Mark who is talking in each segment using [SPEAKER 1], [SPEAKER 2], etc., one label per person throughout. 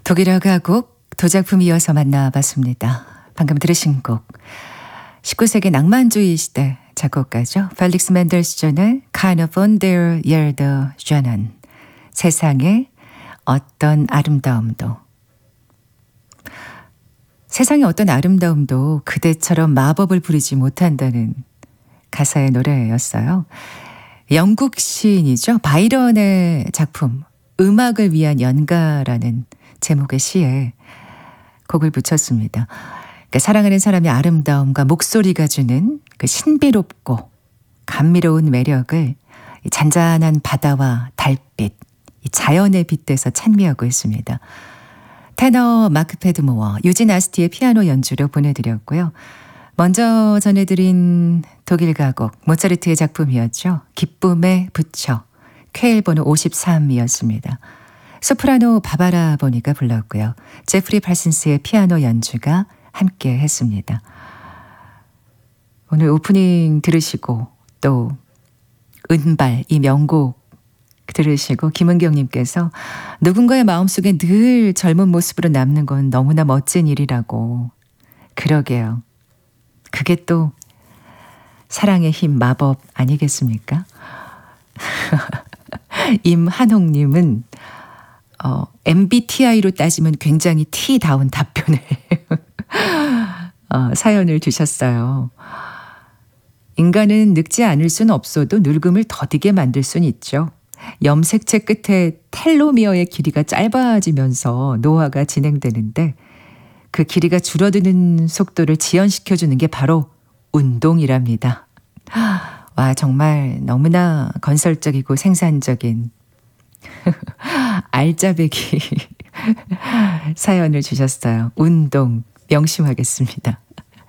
[SPEAKER 1] 독일어 가곡 두 작품 이어서 만나봤습니다. 방금 들으신 곡 19세기 낭만주의 시대 작곡가죠. 펠릭스 맨델스존의 Keine von der Erde Schönen, 세상의 어떤 아름다움도. 세상의 어떤 아름다움도 그대처럼 마법을 부리지 못한다는 가사의 노래였어요. 영국 시인이죠. 바이런의 작품 음악을 위한 연가라는 제목의 시에 곡을 붙였습니다. 그러니까 사랑하는 사람의 아름다움과 목소리가 주는 그 신비롭고 감미로운 매력을 잔잔한 바다와 달빛, 자연에 빗대서 찬미하고 있습니다. 테너 마크 패드모어, 유진 아스티의 피아노 연주로 보내드렸고요. 먼저 전해드린 독일 가곡 모차르트의 작품이었죠. 기쁨의 부처, 쾌일 번호 53이었습니다. 소프라노 바바라 보니가 불렀고요. 제프리 팔슨스의 피아노 연주가 함께 했습니다. 오늘 오프닝 들으시고 또 은발 이 명곡 들으시고 김은경님께서 누군가의 마음속에 늘 젊은 모습으로 남는 건 너무나 멋진 일이라고. 그러게요. 그게 또 사랑의 힘 마법 아니겠습니까? 임한홍님은 MBTI로 따지면 굉장히 T다운 답변을 사연을 주셨어요. 인간은 늙지 않을 수는 없어도 늙음을 더디게 만들 수는 있죠. 염색체 끝에 텔로미어의 길이가 짧아지면서 노화가 진행되는데 그 길이가 줄어드는 속도를 지연시켜주는 게 바로 운동이랍니다. 와, 정말 너무나 건설적이고 생산적인 알짜배기 사연을 주셨어요. 운동 명심하겠습니다.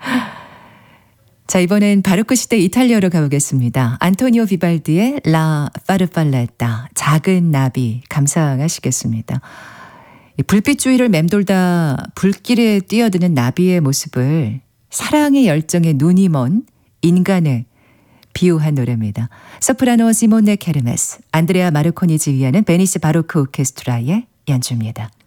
[SPEAKER 1] 자, 이번엔 바로크 시대 이탈리아로 가보겠습니다. 안토니오 비발디의 라 파르팔레타, 작은 나비 감상하시겠습니다. 불빛주의를 맴돌다 불길에 뛰어드는 나비의 모습을 사랑의 열정에 눈이 먼 인간의 비유한 노래입니다. 소프라노 시모네 케르메스, 안드레아 마르코니 지휘하는 베니스 바로크 오케스트라의 연주입니다.